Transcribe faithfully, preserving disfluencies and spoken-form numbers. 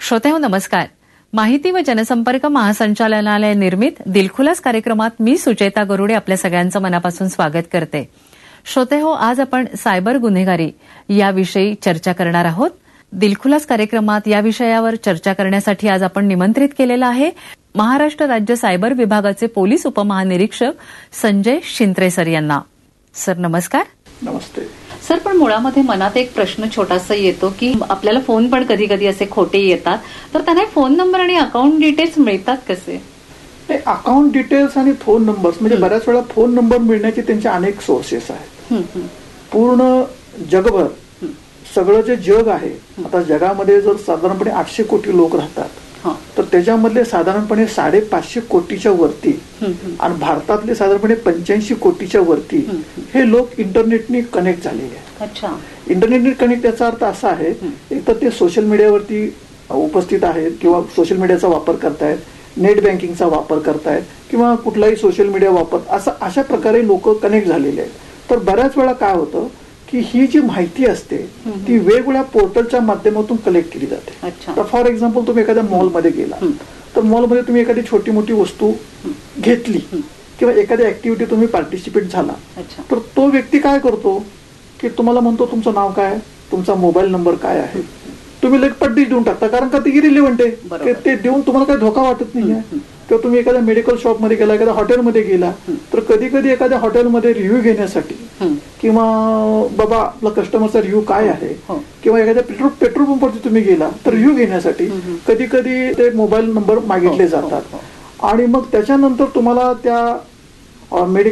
श्रोतेहो नमस्कार. माहिती व जनसंपर्क महासंचालनालय निर्मित दिलखुलास कार्यक्रमात मी सुचेता गरुडे आपल्या सगळ्यांचं मनापासून स्वागत करते. श्रोतेहो, आज आपण सायबर गुन्हेगारी याविषयी चर्चा करणार आहोत. दिलखुलास कार्यक्रमात या विषयावर चर्चा करण्यासाठी आज आपण निमंत्रित केलेलं आहे महाराष्ट्र राज्य सायबर विभागाचे पोलीस उपमहानिरीक्षक संजय शिंत्रे सर यांना. सर नमस्कार. नमस्ते सर, पण मुळामध्ये मनात एक प्रश्न छोटासा येतो की आपल्याला फोन पण कधी कधी असे खोटे येतात, तर त्यांना फोन नंबर आणि अकाउंट डिटेल्स मिळतात कसे? अकाउंट डिटेल्स आणि फोन नंबर्स म्हणजे बऱ्याच वेळा फोन नंबर मिळण्याचे त्यांचे अनेक सोर्सेस आहेत. पूर्ण जगभर सगळं जे जग आहे, आता जगामध्ये जर साधारणपणे आठशे कोटी लोक राहतात तर त्याच्यामधले साधारणपणे साडेपाचशे कोटीच्या वरती आणि भारतातले साधारणपणे पंच्याऐंशी कोटीच्या वरती हे लोक इंटरनेटने कनेक्ट झालेले आहेत. इंटरनेटने कनेक्ट याचा अर्थ असा आहे, एक तर ते सोशल मीडियावरती उपस्थित आहेत किंवा सोशल मीडियाचा वापर करतायत, नेट बँकिंगचा वापर करतायत किंवा कुठलाही सोशल मीडिया वापर असं अशा प्रकारे लोक कनेक्ट झालेले आहेत. तर बऱ्याच वेळा काय होतं की ही जी माहिती असते ती वेगवेगळ्या पोर्टलच्या माध्यमातून कलेक्ट केली जाते. तर फॉर एक्झाम्पल तुम्ही एखाद्या मॉलमध्ये गेला तर मॉलमध्ये तुम्ही एखादी छोटी मोठी वस्तू घेतली किंवा एखाद्या ऍक्टिव्हिटी तुम्ही पार्टिसिपेट झाला तर तो व्यक्ती काय करतो की तुम्हाला म्हणतो तुमचं नाव काय, तुमचा मोबाईल नंबर काय आहे, तुम्ही लेट पट्टीच देऊन टाकता, कारण का ते इरिलेव्हंट आहे. ते देऊन तुम्हाला काही धोका वाटत नाही आहे. किंवा तुम्ही एखाद्या मेडिकल शॉपमध्ये गेला, एखाद्या हॉटेलमध्ये गेला तर कधी कधी एखाद्या हॉटेलमध्ये रिव्ह्यू घेण्यासाठी किंवा बाबा आपला कस्टमरचा रिव्ह्यू काय आहे किंवा एखाद्या पेट्रोल पेट्रोल पंपवरती तुम्ही गेला तर रिव्ह्यू घेण्यासाठी कधी कधी ते मोबाईल नंबर मागितले जातात आणि मग त्याच्यानंतर तुम्हाला त्या मेडिकल